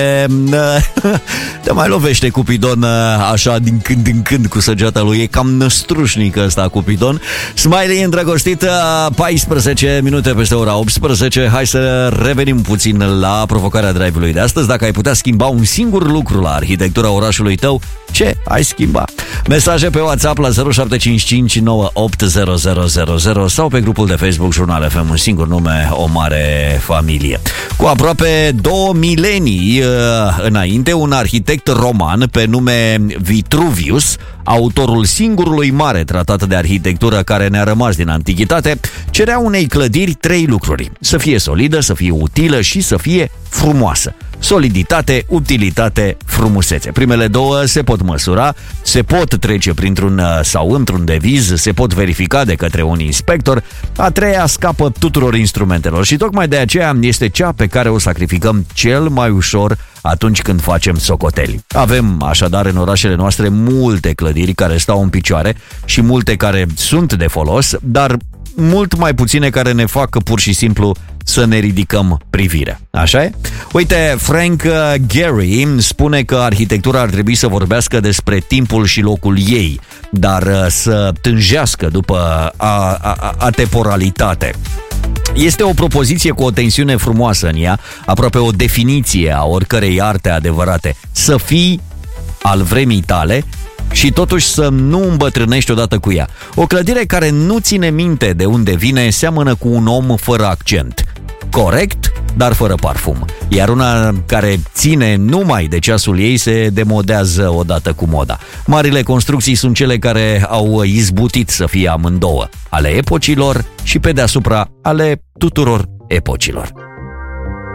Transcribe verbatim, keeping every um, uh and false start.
Te mai lovește Cupidon așa din când în când cu săgeata lui. E cam năstrușnic ăsta Cupidon. Smiley îndrăgostit, paisprezece minute peste ora optsprezece. Hai să revenim puțin la provocarea drive-ului de astăzi. Dacă ai putea schimba un singur lucru la arhitectura orașului tău, ce ai schimba? Mesaje pe WhatsApp la zero șapte cinci cinci nouă opt zero zero zero zero sau pe grupul de Facebook Jurnal F M, un singur nume, o mare familie. Cu aproape două milenii înainte, un arhitect roman pe nume Vitruvius, autorul singurului mare tratat de arhitectură care ne-a rămas din antichitate, cerea unei clădiri trei lucruri: să fie solidă, să fie utilă și să fie frumoasă. Soliditate, utilitate, frumusețe. Primele două se pot măsura, se pot trece printr-un sau într-un deviz, se pot verifica de către un inspector. A treia scapă tuturor instrumentelor și tocmai de aceea este cea pe care o sacrificăm cel mai ușor atunci când facem socoteli. Avem așadar în orașele noastre multe clădiri care stau în picioare și multe care sunt de folos, dar mult mai puține care ne fac pur și simplu să ne ridicăm privirea. Așa e? Uite, Frank Gehry spune că arhitectura ar trebui să vorbească despre timpul și locul ei, dar să tânjească după a, a, atemporalitate. Este o propoziție cu o tensiune frumoasă în ea, aproape o definiție a oricărei arte adevărate. Să fii al vremii tale și totuși să nu îmbătrânești odată cu ea. O clădire care nu ține minte de unde vine seamănă cu un om fără accent. Corect, dar fără parfum. Iar una care ține numai de ceasul ei se demodează odată cu moda. Marile construcții sunt cele care au izbutit să fie amândouă, ale epocilor și pe deasupra ale tuturor epocilor.